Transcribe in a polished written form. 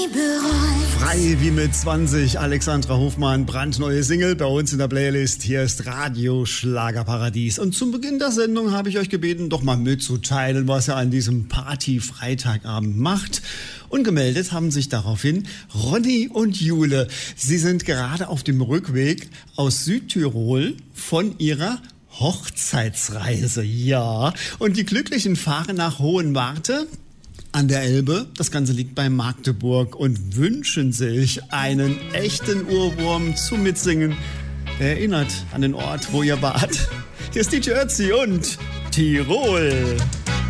Frei wie mit 20, Alexandra Hofmann, brandneue Single bei uns in der Playlist. Hier ist Radio Schlagerparadies. Und zum Beginn der Sendung habe ich euch gebeten, doch mal mitzuteilen, was ihr an diesem Party-Freitagabend macht. Und gemeldet haben sich daraufhin Ronny und Jule. Sie sind gerade auf dem Rückweg aus Südtirol von ihrer Hochzeitsreise. Ja, und die Glücklichen fahren nach Hohenwarte an der Elbe, das Ganze liegt bei Magdeburg, und wünschen sich einen echten Ohrwurm zum Mitsingen. Der erinnert an den Ort, wo ihr wart. Hier ist DJ Ötzi und Tirol.